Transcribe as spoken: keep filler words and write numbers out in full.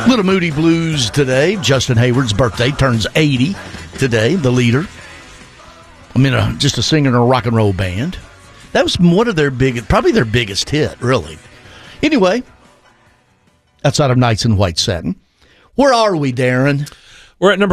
Little Moody Blues today. Justin Hayward's birthday, turns eighty today, the leader. I mean, uh, just a singer in a rock and roll band. That was one of their biggest, probably their biggest hit, really. Anyway, outside of Nights in White Satin. Where are we, Darren? We're at number